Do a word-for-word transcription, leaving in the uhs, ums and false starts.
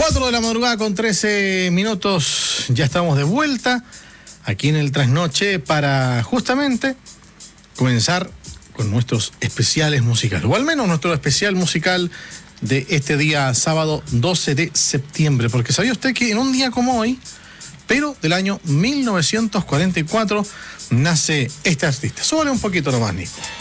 cuatro de la madrugada con trece minutos, ya estamos de vuelta aquí en el Trasnoche para justamente comenzar con nuestros especiales musicales, o al menos nuestro especial musical de este día sábado doce de septiembre, porque ¿sabía usted que en un día como hoy, pero del año mil novecientos cuarenta y cuatro, nace este artista? Súbale un poquito nomás, Nico.